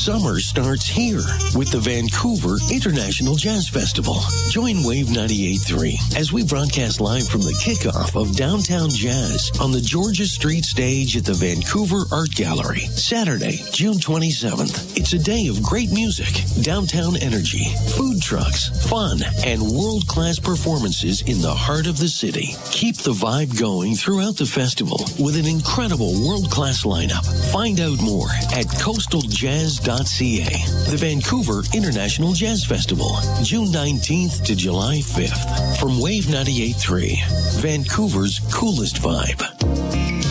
Summer starts here with the Vancouver International Jazz Festival. Join Wave 98.3 as we broadcast live from the kickoff of Downtown Jazz on the Georgia Street stage at the Vancouver Art Gallery, Saturday, June 27th. It's a day of great music, downtown energy, food trucks, fun, and world-class performances in the heart of the city. Keep the vibe going throughout the festival with an incredible world-class lineup. Find out more at coastaljazz.ca. The Vancouver International Jazz Festival, June 19th to July 5th. From Wave 98.3, Vancouver's coolest vibe.